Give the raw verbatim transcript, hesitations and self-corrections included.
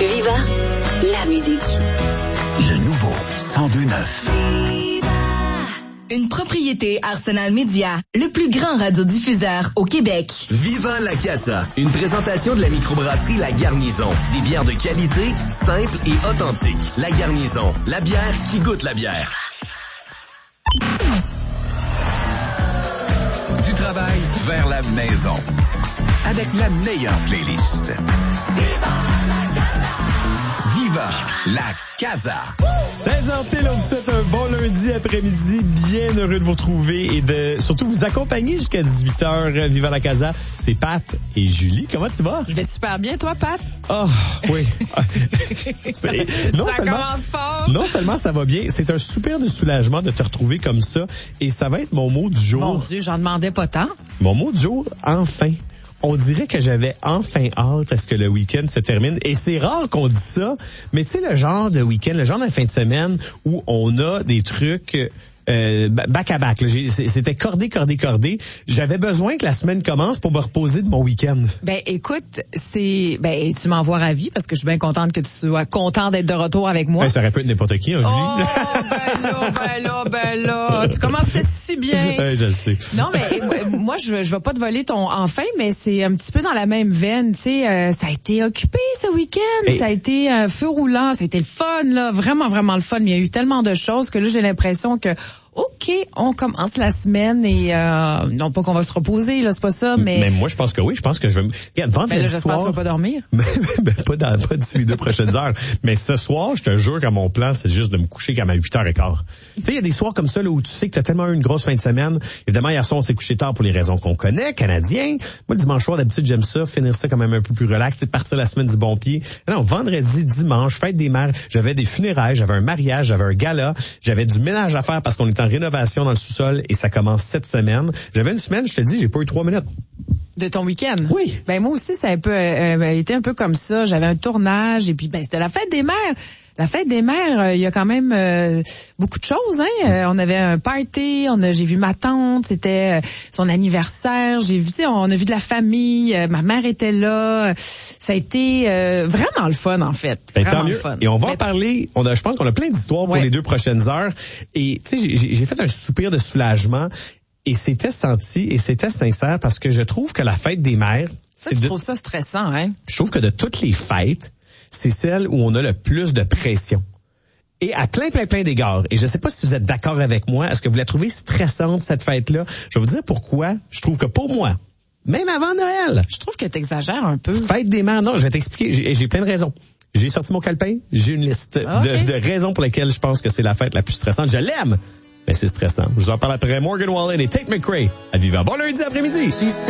Viva, la musique. Le nouveau cent deux neuf. Une propriété Arsenal Média, le plus grand radiodiffuseur au Québec. Viva la Casa, une présentation de la microbrasserie La Garnison. Des bières de qualité, simples et authentiques. La Garnison, la bière qui goûte la bière. Du travail vers la maison. Avec la meilleure playlist. Viva la Casa. seize heures pile, on vous souhaite un bon lundi après-midi. Bien heureux de vous retrouver et de surtout vous accompagner jusqu'à dix-huit heures. Viva la Casa, c'est Pat et Julie. Comment tu vas? Je vais super bien, toi, Pat? Oh, oui. non, ça seulement, commence fort. Non seulement ça va bien, c'est un soupir de soulagement de te retrouver comme ça. Et ça va être mon mot du jour. Mon Dieu, j'en demandais pas tant. Mon mot du jour, enfin. On dirait que j'avais enfin hâte à ce que le week-end se termine. Et c'est rare qu'on dise ça, mais tu sais, le genre de week-end, le genre de fin de semaine où on a des trucs euh, back à back. Là. C'était cordé, cordé, cordé. J'avais besoin que la semaine commence pour me reposer de mon week-end. Ben écoute, c'est ben tu m'envoies ravi parce que je suis bien contente que tu sois content d'être de retour avec moi. Ben, ça aurait pu être n'importe qui, hein, oh, Julie. ben là, ben là, ben là. Tu commençais si bien. Ouais, je le sais. Non, mais moi, je, je vais pas te voler ton enfin, mais c'est un petit peu dans la même veine. Tu sais, euh, ça a été occupé ce week-end. Et... Ça a été un feu roulant. Ça a été le fun, là. Vraiment, vraiment le fun. Mais il y a eu tellement de choses que là, j'ai l'impression que OK, on commence la semaine et euh, non pas qu'on va se reposer, là, c'est pas ça, mais... Mais moi, je pense que oui, je pense que je vais me... Regarde, vendredi ben là, j'espère soir... que tu vas pas dormir. ben, pas dans, pas d'ici les deux prochaines heures. Mais ce soir, je te jure que mon plan, c'est juste de me coucher comme à huit heures quinze. Tu sais, il y a des soirs comme ça, là, où tu sais que t'as tellement eu une grosse fin de semaine. Évidemment, hier soir, on s'est couché tard pour les raisons qu'on connaît, canadiens. Moi, le dimanche soir, d'habitude, j'aime ça, finir ça quand même un peu plus relax, c'est partir la semaine du bon pied. Non, vendredi, dimanche, fête des mères, j'avais des funérailles, j'avais un mariage, j'avais un gala, j'avais du ménage à faire parce qu'on est en rénovation dans le sous-sol et ça commence cette semaine. J'avais une semaine, je te dis, j'ai pas eu trois minutes. De ton week-end? Oui. Ben moi aussi, ça a un peu euh, été un peu comme ça. J'avais un tournage et puis ben c'était la fête des mères. La fête des mères, euh, il y a quand même euh, beaucoup de choses. Hein? Euh, on avait un party, on a, j'ai vu ma tante, c'était euh, son anniversaire. J'ai vu, on a vu de la famille. Euh, ma mère était là. Ça a été euh, vraiment le fun en fait. Ben, vraiment tant mieux. le fun. Et on va Mais... en parler. On a, je pense qu'on a plein d'histoires pour ouais. les deux prochaines heures. Et tu sais, j'ai, j'ai fait un soupir de soulagement. Et c'était senti et c'était sincère parce que je trouve que la fête des mères... Ça, tu de... trouves ça stressant, hein? Je trouve que de toutes les fêtes, c'est celle où on a le plus de pression. Et à plein, plein, plein d'égards. Et je ne sais pas si vous êtes d'accord avec moi. Est-ce que vous la trouvez stressante, cette fête-là? Je vais vous dire pourquoi. Je trouve que pour moi, même avant Noël... Je trouve que tu exagères un peu. Fête des mères, non, je vais t'expliquer. J'ai, j'ai plein de raisons. J'ai sorti mon calepin. J'ai une liste okay. de, de raisons pour lesquelles je pense que c'est la fête la plus stressante. Je l'aime! Mais c'est stressant. Je vous en parle après Morgan Wallen et Tate McRae à Viva. Bon lundi après-midi!